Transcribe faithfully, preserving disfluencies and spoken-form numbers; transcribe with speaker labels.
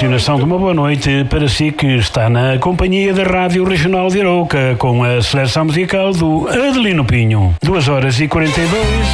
Speaker 1: continuação de uma boa noite para si que está na companhia da Rádio Regional de Arouca com a seleção musical do Adelino Pinho. duas horas e quarenta e dois.